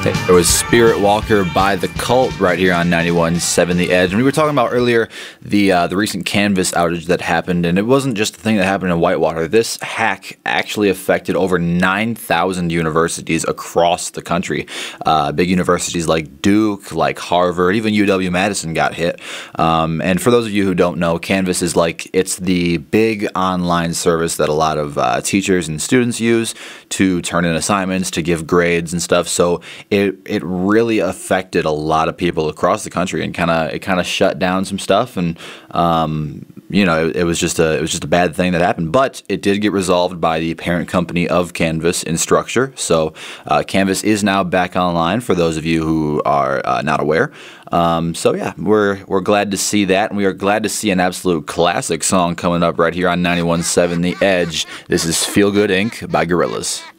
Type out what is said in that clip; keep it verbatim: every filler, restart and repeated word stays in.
It was Spirit Walker by The Cult right here on ninety-one point seven The Edge. And we were talking about earlier the uh, the recent Canvas outage that happened, and it wasn't just the thing that happened in Whitewater. This hack actually affected over nine thousand universities across the country. Uh, big universities like Duke, like Harvard, even U W-Madison got hit. Um, and for those of you who don't know, Canvas is like, it's the big online service that a lot of uh, teachers and students use to turn in assignments, to give grades and stuff. So it it really affected a lot of people across the country, and kind of it kind of shut down some stuff, and um, you know it, it was just a it was just a bad thing that happened. But it did get resolved by the parent company of Canvas, Instructure. So uh, Canvas is now back online for those of you who are uh, not aware. Um, so yeah, we're we're glad to see that, and we are glad to see an absolute classic song coming up right here on ninety-one point seven The Edge. This is Feel Good Incorporated by Gorillaz.